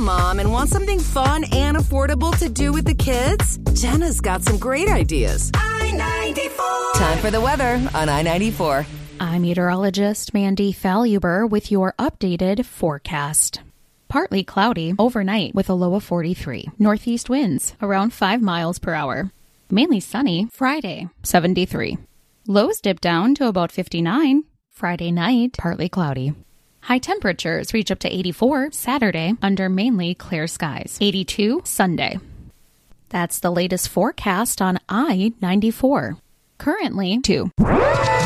mom and want something fun and affordable to do with the kids? Jenna's got some great ideas. I-94. Time for the weather on I-94. I'm meteorologist Mandy Faluber with your updated forecast. Partly cloudy overnight with a low of 43. Northeast winds around 5 miles per hour. Mainly sunny Friday, 73. Lows dip down to about 59. Friday night, partly cloudy. High temperatures reach up to 84 Saturday under mainly clear skies. 82 Sunday. That's the latest forecast on I-94. Currently 2.